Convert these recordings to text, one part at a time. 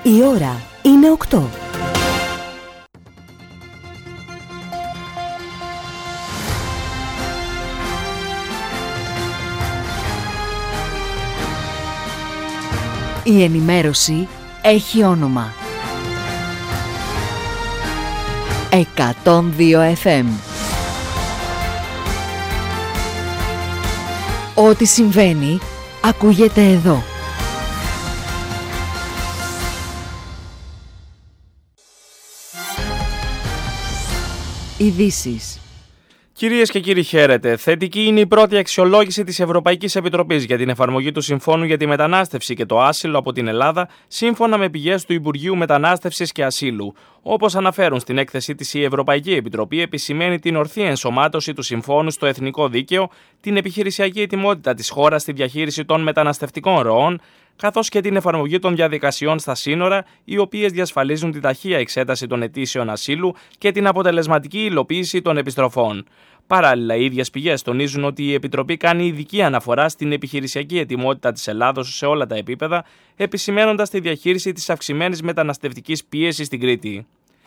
Η ώρα είναι 8. Η ενημέρωση έχει όνομα. 102 FM. Ό,τι συμβαίνει, ακούγεται εδώ. Ειδήσεις. Κυρίες και κύριοι, χαίρετε. Θετική είναι η πρώτη αξιολόγηση της Ευρωπαϊκής Επιτροπής για την εφαρμογή του Συμφώνου για τη Μετανάστευση και το Άσυλο από την Ελλάδα, σύμφωνα με πηγές του Υπουργείου Μετανάστευσης και Ασύλου. Όπως αναφέρουν στην έκθεσή της, η Ευρωπαϊκή Επιτροπή επισημαίνει την ορθή ενσωμάτωση του Συμφώνου στο εθνικό δίκαιο, την επιχειρησιακή ετοιμότητα της χώρας στη διαχείριση των μεταναστευτικών ροών, καθώς και την εφαρμογή των διαδικασιών στα σύνορα, οι οποίες διασφαλίζουν τη ταχεία εξέταση των αιτήσεων ασύλου και την αποτελεσματική υλοποίηση των επιστροφών. Παράλληλα, οι ίδιες πηγές τονίζουν ότι η Επιτροπή κάνει ειδική αναφορά στην επιχειρησιακή ετοιμότητα της Ελλάδος σε όλα τα επίπεδα, επισημαίνοντας τη διαχείριση της αυξημένης μεταναστευτικής πίεσης στην Κρήτη.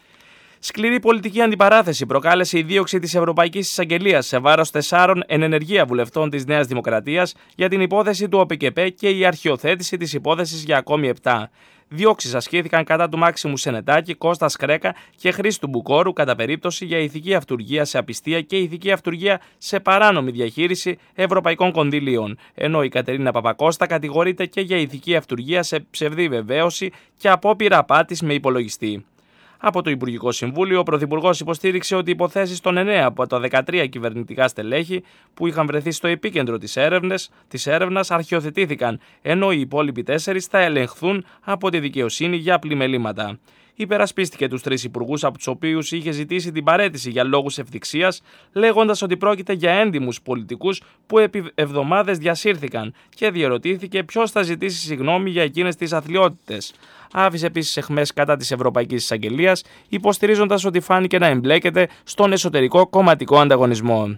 Σκληρή πολιτική αντιπαράθεση προκάλεσε η δίωξη της Ευρωπαϊκής Εισαγγελίας σε βάρος 4 εν ενεργεία βουλευτών της Νέας Δημοκρατίας για την υπόθεση του ΟΠΚΠ και η αρχιοθέτηση της υπόθεσης για ακόμη 7. Διώξεις ασκήθηκαν κατά του Μάξιμου Σενετάκη, Κώστα Κρέκα και Χρήστου Μπουκόρου κατά περίπτωση για ηθική αυτουργία σε απιστία και ηθική αυτουργία σε παράνομη διαχείριση ευρωπαϊκών κονδυλίων, ενώ η Κατερίνα Παπακώστα κατηγορείται και για ηθική αυτουργία σε ψευδή βεβαίωση και απόπειρα απάτης με υπολογιστή. Από το Υπουργικό Συμβούλιο, ο Πρωθυπουργός υποστήριξε ότι οι υποθέσεις των 9 από τα 13 κυβερνητικά στελέχη που είχαν βρεθεί στο επίκεντρο της έρευνας αρχιοθετήθηκαν, ενώ οι υπόλοιποι 4 θα ελεγχθούν από τη δικαιοσύνη για πλημελήματα. Υπερασπίστηκε τους 3 υπουργούς από τους οποίους είχε ζητήσει την παραίτηση για λόγους ευδειξίας, λέγοντας ότι πρόκειται για έντιμους πολιτικούς που επί εβδομάδες διασύρθηκαν και διερωτήθηκε ποιος θα ζητήσει συγγνώμη για εκείνες τις αθλιότητες. Άφησε επίσης αιχμές κατά της Ευρωπαϊκής Εισαγγελίας, υποστηρίζοντας ότι φάνηκε να εμπλέκεται στον εσωτερικό κομματικό ανταγωνισμό.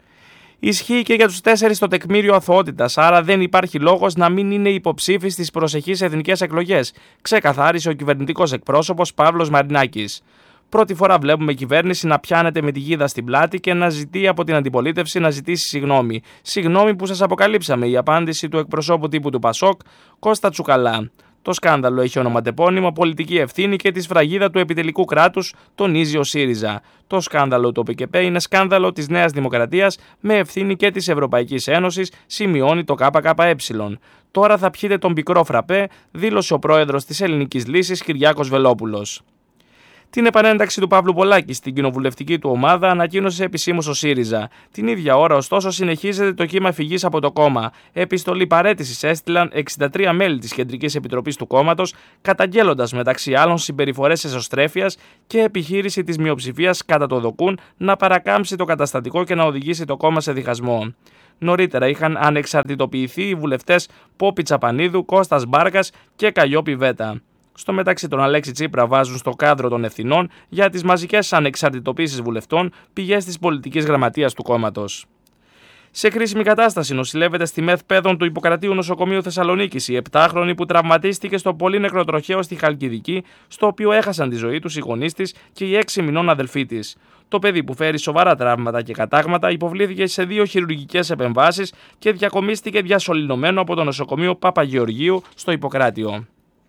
Ισχύει και για τους 4 το τεκμήριο αθωότητας, άρα δεν υπάρχει λόγος να μην είναι υποψήφοι στις προσεχείς εθνικές εκλογές, ξεκαθάρισε ο κυβερνητικός εκπρόσωπος Παύλος Μαρινάκης. Πρώτη φορά βλέπουμε κυβέρνηση να πιάνεται με τη γίδα στην πλάτη και να ζητεί από την αντιπολίτευση να ζητήσει συγγνώμη. Συγγνώμη που σας αποκαλύψαμε, η απάντηση του εκπροσώπου τύπου του Πασόκ, Κώστα Τσουκαλά. Το σκάνδαλο έχει ονοματεπώνυμο πολιτική ευθύνη και τη σφραγίδα του επιτελικού κράτους, τονίζει ο ΣΥΡΙΖΑ. Το σκάνδαλο του ΟΠΚΠ είναι σκάνδαλο της Νέας Δημοκρατίας με ευθύνη και της Ευρωπαϊκής Ένωσης, σημειώνει το ΚΚΕ. Τώρα θα πιείτε τον πικρό φραπέ, δήλωσε ο πρόεδρος της Ελληνικής Λύσης Κυριάκος Βελόπουλος. Την επανένταξη του Παύλου Πολάκη στην κοινοβουλευτική του ομάδα ανακοίνωσε επισήμως ο ΣΥΡΙΖΑ. Την ίδια ώρα, ωστόσο, συνεχίζεται το κύμα φυγής από το κόμμα. Επιστολή παραίτησης έστειλαν 63 μέλη της Κεντρικής Επιτροπής του κόμματος, καταγγέλλοντας μεταξύ άλλων συμπεριφορές εσωστρέφειας και επιχείρηση της μειοψηφίας κατά το ΔΟΚΟΥΝ να παρακάμψει το καταστατικό και να οδηγήσει το κόμμα σε διχασμό. Νωρίτερα είχαν ανεξαρτητοποιηθεί οι βουλευτές Πόπη Τσαπανίδου, Κώστας Μπάρκας και Καλλιόπη Βέτα. Στο μεταξύ, τον Αλέξη Τσίπρα βάζουν στο κάδρο των ευθυνών για τις μαζικές ανεξαρτητοποίησεις βουλευτών πηγές της πολιτικής γραμματείας του κόμματος. Σε κρίσιμη κατάσταση νοσηλεύεται στη ΜΕΘ Παιδών του Ιπποκρατείου Νοσοκομείου Θεσσαλονίκης η 7χρονη που τραυματίστηκε στο πολύ νεκροτροχαίο στη Χαλκιδική, στο οποίο έχασαν τη ζωή τους οι γονείς της και η 6 μηνών αδελφή της. Το παιδί, που φέρει σοβαρά τραύματα και κατάγματα, υποβλήθηκε σε 2 χειρουργικές επεμβάσεις και διακομίστηκε διασωληνωμένο από το νοσοκομείο Παπαγεωργίου στο Ιπποκράτιο.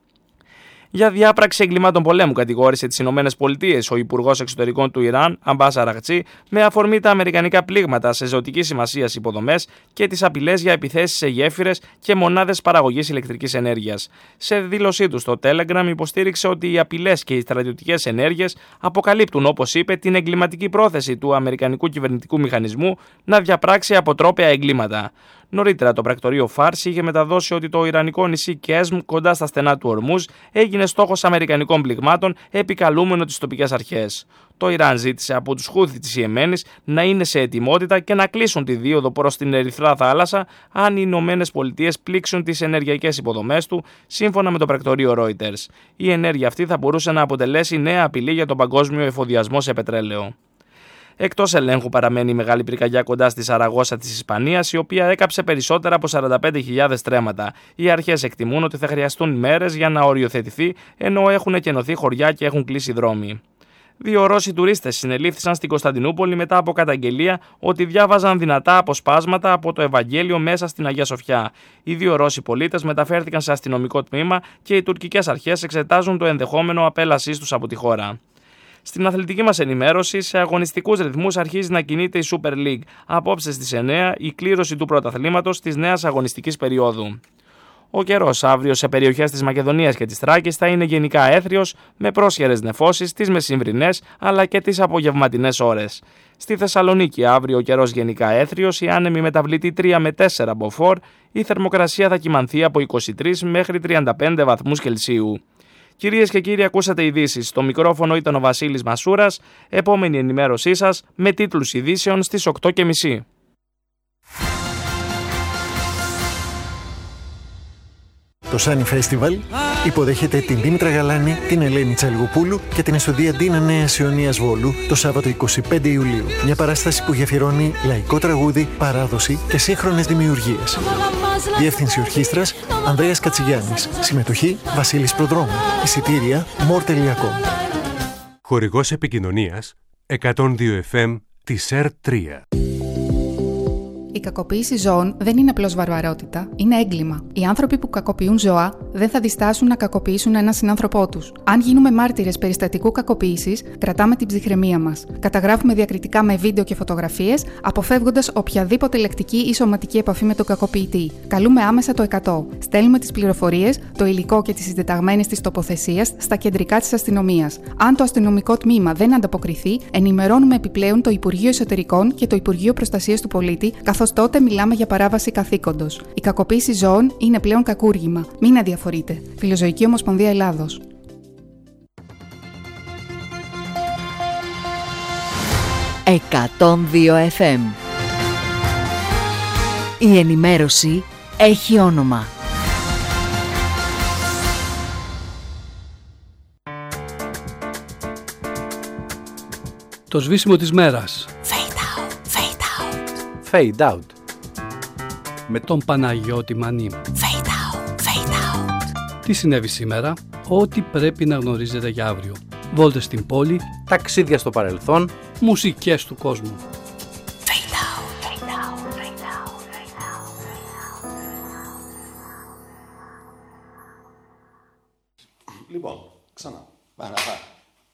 Για διάπραξη εγκλημάτων πολέμου κατηγόρησε τις ΗΠΑ ο Υπουργός Εξωτερικών του Ιράν, Αμπάς Αραγτσί, με αφορμή τα αμερικανικά πλήγματα σε ζωτικής σημασίας υποδομές και τις απειλές για επιθέσεις σε γέφυρες και μονάδες παραγωγής ηλεκτρικής ενέργειας. Σε δήλωσή του στο Telegram υποστήριξε ότι οι απειλές και οι στρατιωτικές ενέργειες αποκαλύπτουν, όπως είπε, την εγκληματική πρόθεση του αμερικανικού κυβερνητικού μηχανισμού να διαπράξει αποτρόπαια εγκλήματα. Νωρίτερα, το πρακτορείο Φάρση είχε μεταδώσει ότι το ιρανικό νησί Κέσμ, κοντά στα στενά του Ορμούζ, έγινε στόχος αμερικανικών πληγμάτων, επικαλούμενο τις τοπικές αρχές. Το Ιράν ζήτησε από τους Χούθι της Ιεμένης να είναι σε ετοιμότητα και να κλείσουν τη δίωδο προς την Ερυθρά Θάλασσα αν οι Ηνωμένες Πολιτείες πλήξουν τις ενεργειακές υποδομές του, σύμφωνα με το πρακτορείο Reuters. Η ενέργεια αυτή θα μπορούσε να αποτελέσει νέα απειλή για τον παγκόσμιο εφοδιασμό σε πετρέλαιο. Εκτός ελέγχου παραμένει η μεγάλη πυρκαγιά κοντά στη Σαραγώσα της Ισπανίας, η οποία έκαψε περισσότερα από 45.000 στρέμματα. Οι αρχές εκτιμούν ότι θα χρειαστούν μέρες για να οριοθετηθεί, ενώ έχουν εκενωθεί χωριά και έχουν κλείσει δρόμοι. 2 Ρώσοι τουρίστες συνελήφθησαν στην Κωνσταντινούπολη μετά από καταγγελία ότι διάβαζαν δυνατά αποσπάσματα από το Ευαγγέλιο μέσα στην Αγία Σοφιά. Οι 2 Ρώσοι πολίτες μεταφέρθηκαν σε αστυνομικό τμήμα και οι τουρκικές αρχές εξετάζουν το ενδεχόμενο απέλασής τους από τη χώρα. Στην αθλητική μας ενημέρωση, σε αγωνιστικούς ρυθμούς αρχίζει να κινείται η Super League. Απόψε στις 9 η κλήρωση του πρωταθλήματος της νέας αγωνιστικής περίοδου. Ο καιρός αύριο σε περιοχές της Μακεδονίας και της Θράκης θα είναι γενικά έθριος, με πρόσχερες νεφώσεις τις μεσημβρινές αλλά και τις απογευματινές ώρες. Στη Θεσσαλονίκη αύριο ο καιρός γενικά έθριος, η άνεμη μεταβλητή 3 με 4 μποφόρ, η θερμοκρασία θα κυμανθεί από 23 μέχρι 35 βαθμούς Κελσίου. Κυρίες και κύριοι, ακούσατε ειδήσεις. Στο μικρόφωνο ήταν ο Βασίλης Μασούρας. Επόμενη ενημέρωσή σας με τίτλους ειδήσεων στις 8:30. Το Sunny Festival υποδέχεται την Δήμητρα Γαλάνη, την Ελένη Τσαλιγοπούλου και την Εστοντιαντίνα Νέας Ιωνίας Βόλου το Σάββατο 25 Ιουλίου. Μια παράσταση που γεφυρώνει λαϊκό τραγούδι, παράδοση και σύγχρονες δημιουργίες. Διεύθυνση ορχήστρας Ανδρέας Κατσιγιάννης. Συμμετοχή Βασίλης Προδρόμου. Εισιτήρια more.com. Χορηγός επικοινωνίας 102 FM της ΕΡΤ3. Η κακοποίηση ζώων δεν είναι απλώς βαρβαρότητα, είναι έγκλημα. Οι άνθρωποι που κακοποιούν ζώα δεν θα διστάσουν να κακοποιήσουν έναν συνάνθρωπό τους. Αν γίνουμε μάρτυρες περιστατικού κακοποίησης, κρατάμε την ψυχραιμία μας. Καταγράφουμε διακριτικά με βίντεο και φωτογραφίες, αποφεύγοντας οποιαδήποτε λεκτική ή σωματική επαφή με τον κακοποιητή. Καλούμε άμεσα το 100. Στέλνουμε τις πληροφορίες, το υλικό και τις συντεταγμένες της τοποθεσίας στα κεντρικά της αστυνομίας. Αν το αστυνομικό τμήμα δεν ανταποκριθεί, ενημερώνουμε επιπλέον το Υπουργείο Εσωτερικών και το Υπουργείο Προστασίας του Πολίτη, καθώς τότε μιλάμε για παράβαση καθήκοντος. Η κακοποίηση ζώων είναι πλέον κακούργημα. Μην αδιαφορείτε. Φιλοζωική Ομοσπονδία Ελλάδος. «102 FM». Η ενημέρωση έχει όνομα. Το σβήσιμο της μέρας. Fade Out. Με τον Παναγιώτη Μανί. Fade out. Τι συνέβη σήμερα, ό,τι πρέπει να γνωρίζετε για αύριο. Βόλτες στην πόλη, Ταξίδια στο παρελθόν, μουσικές του κόσμου. Λοιπόν, ξανά.